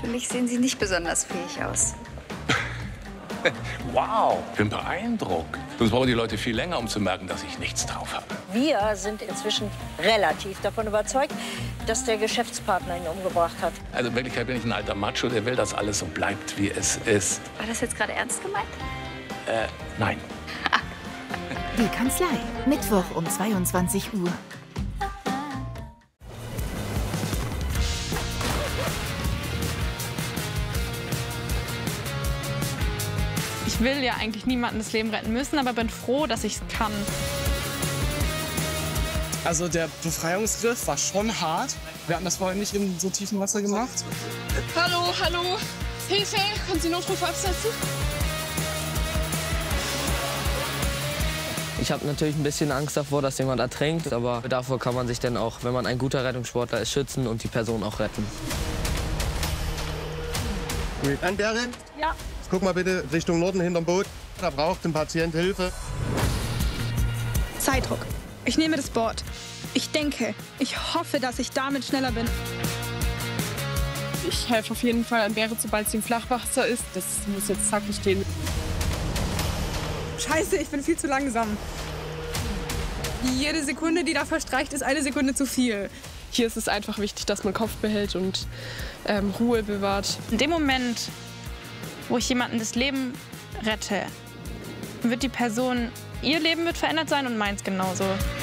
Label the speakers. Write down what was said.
Speaker 1: Für mich sehen Sie nicht besonders fähig aus.
Speaker 2: Wow, ich bin beeindruckt. Sonst brauchen die Leute viel länger, um zu merken, dass ich nichts drauf habe.
Speaker 3: Wir sind inzwischen relativ davon überzeugt, dass der Geschäftspartner ihn umgebracht hat.
Speaker 2: Also in Wirklichkeit bin ich ein alter Macho, der will, dass alles so bleibt, wie es ist.
Speaker 1: War das jetzt gerade ernst gemeint?
Speaker 2: Nein.
Speaker 4: Die Kanzlei. Mittwoch um 22 Uhr.
Speaker 5: Ich will ja eigentlich niemandem das Leben retten müssen, aber bin froh, dass ich es kann.
Speaker 6: Also der Befreiungsgriff war schon hart. Wir hatten das vorher nicht in so tiefem Wasser gemacht.
Speaker 5: Hallo, hallo. Hilfe, können Sie Notrufe absetzen?
Speaker 7: Ich habe natürlich ein bisschen Angst davor, dass jemand ertrinkt, aber davor kann man sich dann auch, wenn man ein guter Rettungssportler ist, schützen und die Person auch retten.
Speaker 8: Anberin?
Speaker 5: Ja.
Speaker 8: Guck mal bitte Richtung Norden hinterm Boot. Da braucht ein Patient Hilfe.
Speaker 9: Zeitdruck. Ich nehme das Board. Ich denke, ich hoffe, dass ich damit schneller bin.
Speaker 5: Ich helfe auf jeden Fall an Beere, sobald sie im Flachwasser ist. Das muss jetzt zackig stehen.
Speaker 9: Scheiße, ich bin viel zu langsam. Jede Sekunde, die da verstreicht, ist eine Sekunde zu viel.
Speaker 5: Hier ist es einfach wichtig, dass man Kopf behält und Ruhe bewahrt. In dem Moment, wo ich jemandem das Leben rette, wird die Person, ihr Leben wird verändert sein und meins genauso.